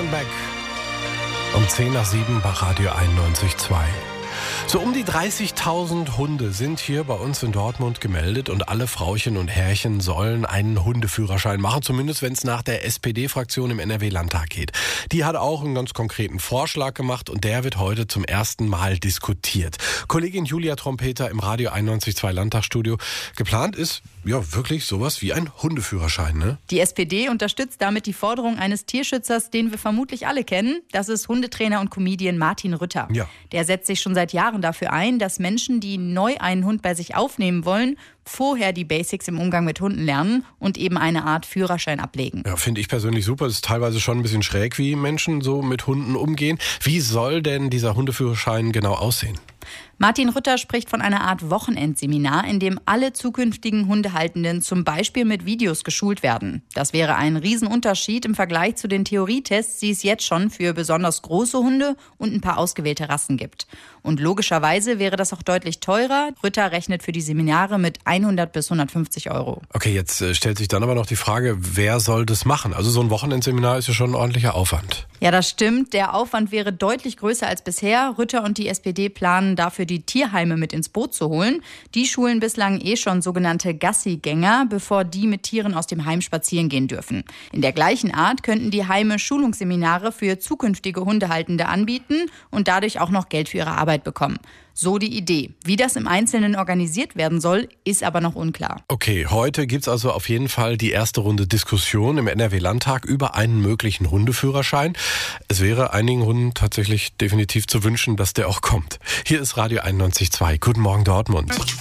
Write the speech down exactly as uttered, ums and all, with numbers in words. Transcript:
Beck. Um zehn nach sieben bei Radio einundneunzig Komma zwei. So um die dreißigtausend Hunde sind hier bei uns in Dortmund gemeldet und alle Frauchen und Herrchen sollen einen Hundeführerschein machen, zumindest wenn es nach der S P D-Fraktion im N R W-Landtag geht. Die hat auch einen ganz konkreten Vorschlag gemacht und der wird heute zum ersten Mal diskutiert. Kollegin Julia Trompeter im Radio einundneunzig Komma zwei Landtagsstudio. Geplant ist ja wirklich sowas wie ein Hundeführerschein, ne? Die S P D unterstützt damit die Forderung eines Tierschützers, den wir vermutlich alle kennen. Das ist Hundetrainer und Comedian Martin Rütter. Ja. Der setzt sich schon seit Jahren dafür ein, dass Menschen, die neu einen Hund bei sich aufnehmen wollen, vorher die Basics im Umgang mit Hunden lernen und eben eine Art Führerschein ablegen. Ja, finde ich persönlich super. Es ist teilweise schon ein bisschen schräg, wie Menschen so mit Hunden umgehen. Wie soll denn dieser Hundeführerschein genau aussehen? Martin Rütter spricht von einer Art Wochenendseminar, in dem alle zukünftigen Hundehaltenden zum Beispiel mit Videos geschult werden. Das wäre ein Riesenunterschied im Vergleich zu den Theorietests, die es jetzt schon für besonders große Hunde und ein paar ausgewählte Rassen gibt. Und logischerweise wäre das auch deutlich teurer. Rütter rechnet für die Seminare mit hundert bis hundertfünfzig Euro. Okay, jetzt äh, stellt sich dann aber noch die Frage, wer soll das machen? Also so ein Wochenendseminar ist ja schon ein ordentlicher Aufwand. Ja, das stimmt. Der Aufwand wäre deutlich größer als bisher. Rütter und die S P D planen dafür, die Tierheime mit ins Boot zu holen. Die schulen bislang eh schon sogenannte Gassigänger, bevor die mit Tieren aus dem Heim spazieren gehen dürfen. In der gleichen Art könnten die Heime Schulungsseminare für zukünftige Hundehaltende anbieten und dadurch auch noch Geld für ihre Arbeit bekommen. So die Idee. Wie das im Einzelnen organisiert werden soll, ist aber noch unklar. Okay, heute gibt's also auf jeden Fall die erste Runde Diskussion im N R W-Landtag über einen möglichen Hundeführerschein. Es wäre einigen Hunden tatsächlich definitiv zu wünschen, dass der auch kommt. Hier ist Radio einundneunzig Komma zwei. Guten Morgen Dortmund.